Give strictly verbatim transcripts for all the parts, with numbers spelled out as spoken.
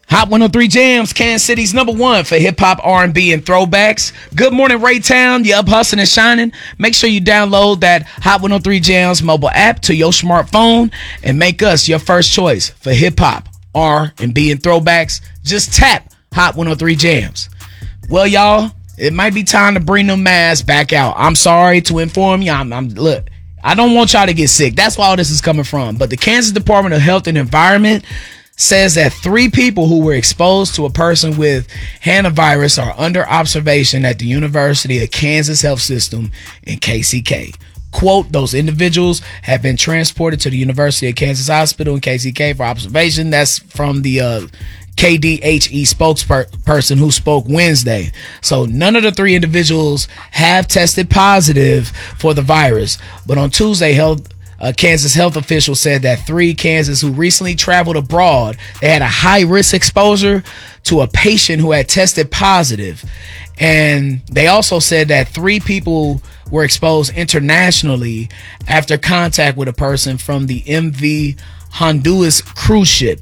Hot one oh three Jams, Kansas City's number one for hip-hop, R and B, and throwbacks. Good morning, Raytown. You up hustling and shining? Make sure you download that Hot one oh three Jams mobile app to your smartphone and make us your first choice for hip-hop, R and B, and throwbacks. Just tap Hot one oh three Jams. Well, y'all, it might be time to bring them masks back out. I'm sorry to inform you. I'm, I'm look, I don't want y'all to get sick. That's where all this is coming from. But the Kansas Department of Health and Environment says that three people who were exposed to a person with hantavirus are under observation at the University of Kansas Health System in K C K. Quote, those individuals have been transported to the University of Kansas Hospital in K C K for observation. That's from the uh, K D H E spokesperson who spoke Wednesday. So none of the three individuals have tested positive for the virus. But on Tuesday, health A Kansas health official said that three Kansas who recently traveled abroad, they had a high risk exposure to a patient who had tested positive. And they also said that three people were exposed internationally after contact with a person from the M V Honduras cruise ship.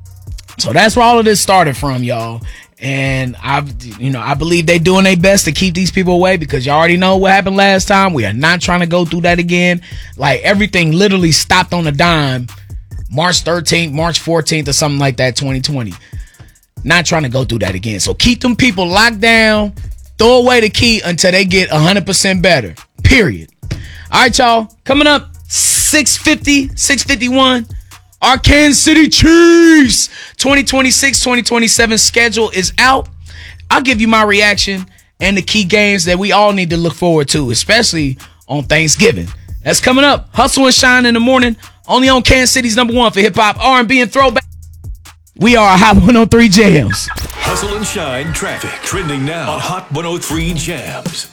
So that's where all of this started from, y'all. And I, you know, I believe they're doing their best to keep these people away because you already know what happened last time. We are not trying to go through that again. Like everything literally stopped on a dime, March thirteenth, March fourteenth, or something like that, twenty twenty. Not trying to go through that again. So keep them people locked down. Throw away the key until they get one hundred percent better. Period. All right, y'all. Coming up, six fifty, six fifty-one. Our Kansas City Chiefs twenty twenty-six twenty twenty-seven schedule is out. I'll give you my reaction and the key games that we all need to look forward to, especially on Thanksgiving. That's coming up. Hustle and Shine in the morning, only on Kansas City's number one for hip-hop, R and B, and throwback. We are Hot one oh three Jams. Hustle and Shine traffic trending now on Hot one oh three Jams.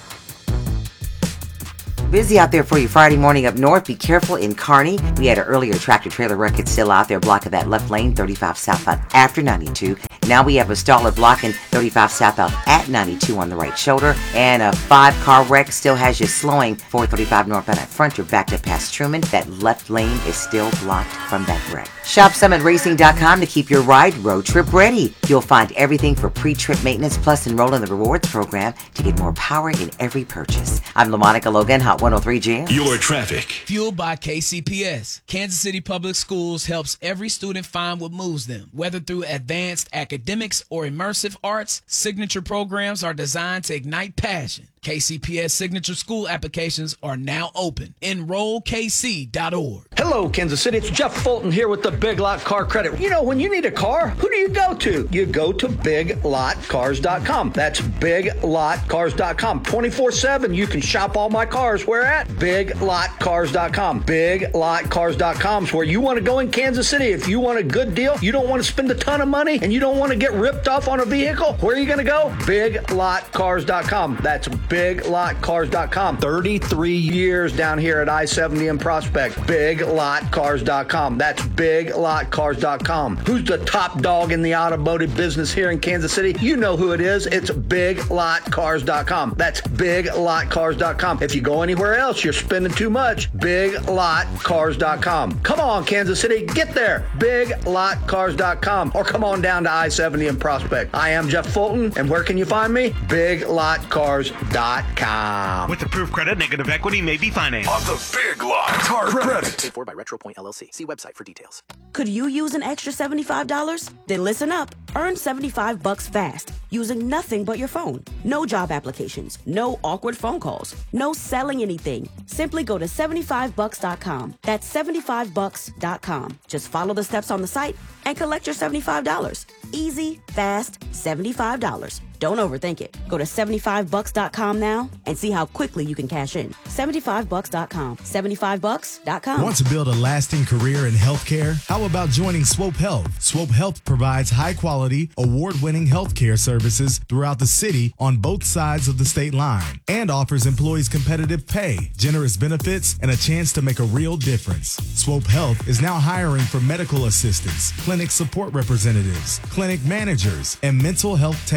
Busy out there for you Friday morning up north. Be careful in Kearney. We had an earlier tractor trailer wreck. It's still out there blocking that left lane, thirty-five southbound after ninety-two. Now we have a staller blocking thirty-five southbound at ninety-two on the right shoulder. And a five-car wreck still has you slowing four thirty-five northbound at front. You're backed up past Truman. That left lane is still blocked from that wreck. Shop summit racing dot com to keep your ride road trip ready. You'll find everything for pre-trip maintenance, plus enroll in the rewards program to get more power in every purchase. I'm LaMonica Logan, Hot one oh three Jams. Your traffic. Fueled by K C P S. Kansas City Public Schools helps every student find what moves them. Whether through advanced academics or immersive arts, signature programs are designed to ignite passion. K C P S Signature School applications are now open. Enroll K C dot org. Hello, Kansas City. It's Jeff Fulton here with the Big Lot Car Credit. You know, when you need a car, who do you go to? You go to big lot cars dot com. That's big lot cars dot com. twenty-four seven, you can shop all my cars. Where at? big lot cars dot com. big lot cars dot com is where you want to go in Kansas City. If you want a good deal, you don't want to spend a ton of money, and you don't want to get ripped off on a vehicle, where are you going to go? big lot cars dot com. That's big lot cars dot com. thirty-three years down here at I seventy and Prospect. big lot cars dot com. That's big lot cars dot com. Who's the top dog in the automotive business here in Kansas City? You know who it is. It's big lot cars dot com. That's big lot cars dot com. If you go anywhere else, you're spending too much. big lot cars dot com. Come on, Kansas City, get there. big lot cars dot com. Or come on down to I seventy and Prospect. I am Jeff Fulton, and where can you find me? big lot cars dot com. With approved credit, negative equity may be financed. On the Big Lot Car Credit. Paid for by RetroPoint L L C. See website for details. Could you use an extra seventy-five dollars? Then listen up. Earn seventy-five bucks fast using nothing but your phone. No job applications, no awkward phone calls, no selling anything. Simply go to seventy-five bucks dot com. That's seventy-five bucks dot com. Just follow the steps on the site and collect your seventy-five dollars. Easy, fast, seventy-five dollars. Don't overthink it. Go to seventy-five bucks dot com now and see how quickly you can cash in. seventy-five bucks dot com. seventy-five bucks dot com. Want to build a lasting career in healthcare? How about joining Swope Health? Swope Health provides high-quality, award-winning healthcare services throughout the city on both sides of the state line and offers employees competitive pay, generous benefits, and a chance to make a real difference. Swope Health is now hiring for medical assistants, clinic support representatives, clinic managers, and mental health technicians.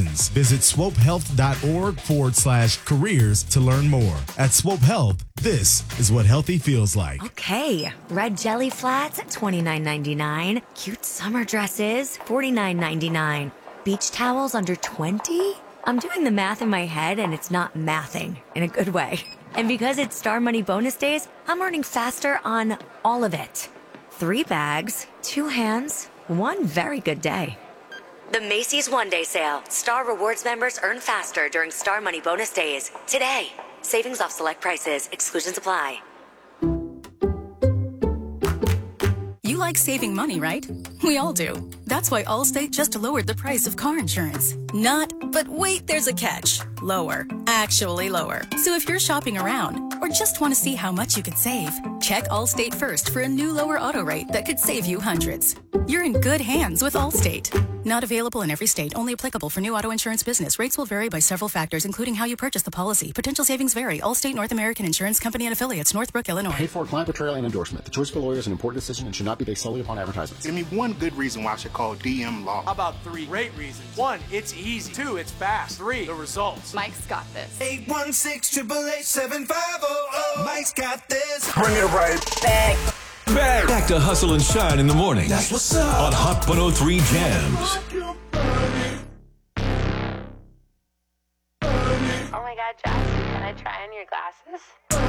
choose. Visit swopehealth.org forward slash careers to learn more. At Swope Health, this is what healthy feels like. Okay, red jelly flats at twenty-nine ninety-nine. Cute summer dresses, forty-nine ninety-nine. Beach towels under twenty? I'm doing the math in my head and it's not mathing in a good way. And because it's Star Money bonus days, I'm earning faster on all of it. Three bags, two hands, one very good day. The Macy's One Day Sale. Star Rewards members earn faster during Star Money bonus days. Today. Savings off select prices. Exclusions apply. You like saving money, right? We all do. That's why Allstate just lowered the price of car insurance. Not, but wait, there's a catch. Lower. Actually lower. So if you're shopping around or just want to see how much you could save, check Allstate first for a new lower auto rate that could save you hundreds. You're in good hands with Allstate. Not available in every state. Only applicable for new auto insurance business. Rates will vary by several factors, including how you purchase the policy. Potential savings vary. Allstate North American Insurance Company and affiliates. Northbrook, Illinois. Paid for client portrayal and endorsement. The choice of a lawyer is an important decision and should not be based solely upon advertisements. Give me one good reason why I should call D M Law. How about three great reasons? One, it's easy. Two, it's fast. Three, the results. Mike's got this. eight one six, eight eight eight, seven five zero zero. Mike's got this. Bring it right back. Back. Back to Hustle and Shine in the morning. That's what's up. On Hot one oh three Jams. Oh my God, Josh, can I try on your glasses?